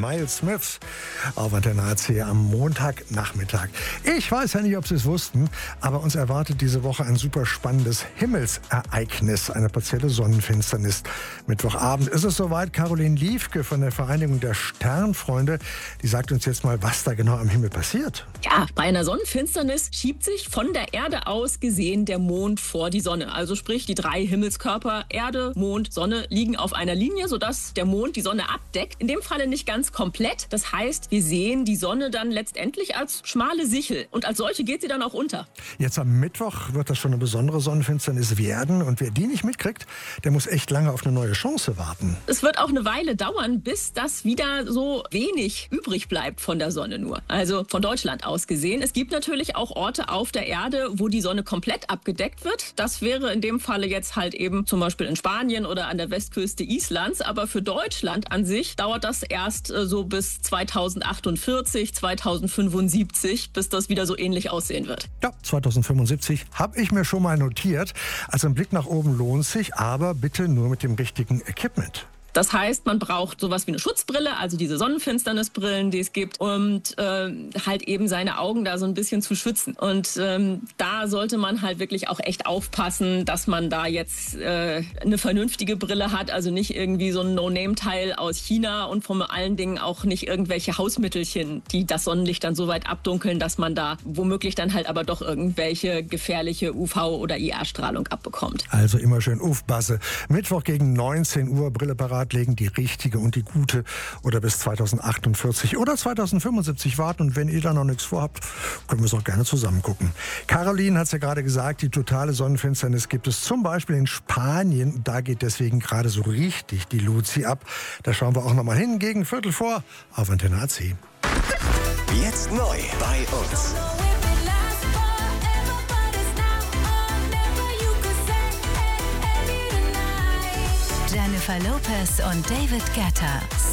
Miles Smith auf Antenne AC am Montagnachmittag. Ich weiß ja nicht, ob Sie es wussten, aber uns erwartet diese Woche ein super spannendes Himmelsereignis, eine partielle Sonnenfinsternis. Mittwochabend ist es soweit. Caroline Liefke von der Vereinigung der Sternfreunde, die sagt uns jetzt mal, was da genau am Himmel passiert. Ja, bei einer Sonnenfinsternis schiebt sich von der Erde aus gesehen der Mond vor die Sonne. Also sprich, die drei Himmelskörper Erde, Mond, Sonne liegen auf einer Linie, sodass der Mond die Sonne abdeckt. In dem Falle nicht ganz komplett. Das heißt, wir sehen die Sonne dann letztendlich als schmale Sichel. Und als solche geht sie dann auch unter. Jetzt am Mittwoch wird das schon eine besondere Sonnenfinsternis werden. Und wer die nicht mitkriegt, der muss echt lange auf eine neue Chance warten. Es wird auch eine Weile dauern, bis das wieder so wenig übrig bleibt von der Sonne nur. Also von Deutschland aus gesehen. Es gibt natürlich auch Orte auf der Erde, wo die Sonne komplett abgedeckt wird. Das wäre in dem Falle jetzt halt eben zum Beispiel in Spanien oder an der Westküste Islands. Aber für Deutschland an sich dauert das erst so bis 2048, 2075, bis das wieder so ähnlich aussehen wird. Ja, 2075 habe ich mir schon mal notiert. Also ein Blick nach oben lohnt sich, aber bitte nur mit dem richtigen Equipment. Das heißt, man braucht sowas wie eine Schutzbrille, also diese Sonnenfinsternisbrillen, die es gibt, und halt eben seine Augen da so ein bisschen zu schützen. Und da sollte man halt wirklich auch echt aufpassen, dass man da jetzt eine vernünftige Brille hat, also nicht irgendwie so ein No-Name-Teil aus China und vor allen Dingen auch nicht irgendwelche Hausmittelchen, die das Sonnenlicht dann so weit abdunkeln, dass man da womöglich dann halt aber doch irgendwelche gefährliche UV- oder IR-Strahlung abbekommt. Also immer schön aufpassen. Mittwoch gegen 19 Uhr Brille parat legen, die richtige und die gute, oder bis 2048 oder 2075 warten. Und wenn ihr da noch nichts vorhabt, können wir es auch gerne zusammen gucken. Caroline hat es ja gerade gesagt, die totale Sonnenfinsternis gibt es zum Beispiel in Spanien. Da geht deswegen gerade so richtig die Luzi ab. Da schauen wir auch noch mal hin, gegen Viertel vor auf Antenne AC. Jetzt neu bei uns. Jennifer Lopez und David Guetta.